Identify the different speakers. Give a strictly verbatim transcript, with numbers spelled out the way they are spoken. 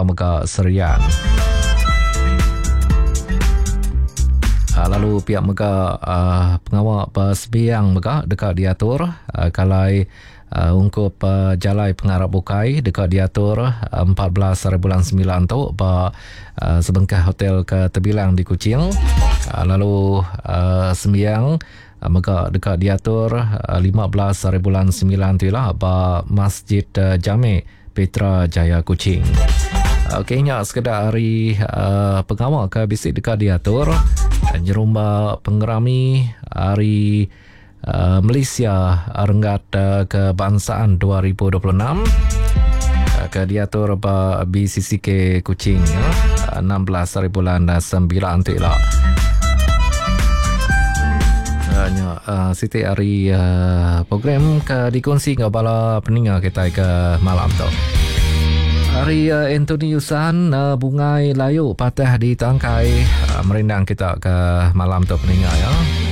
Speaker 1: Bakau Mega Serian. Uh, lalu pihak Mega uh, pengawal persembiang Mega dekat diatur uh, kalai uh, ungkup uh, jalai pengarap bukai dekat diatur uh, empat belas bulan sembilan tu ba uh, sebengkah hotel ke Terbilang di Kuching. Uh, lalu uh, sembiang uh, Mega dekat diatur uh, lima belas bulan sembilan tu lah ba Masjid uh, Jami Petra Jaya Kuching. Okey, nya sekedar hari uh, pengawal ke bisik dekat diatur Jerumba Pengerami Hari uh, Malaysia Renggat uh, Kebangsaan dua ribu dua puluh enam uh, ke diatur ba B C C K Kuching uh, enam belas bulan sembilan tu lah. Nya uh, siti hari uh, program ke dikongsi ke bala peninga kita ke malam tu. Hari uh, Anthony Yusan uh, bungai layu patah di tangkai uh, merindang kita ke malam tu peninga ya.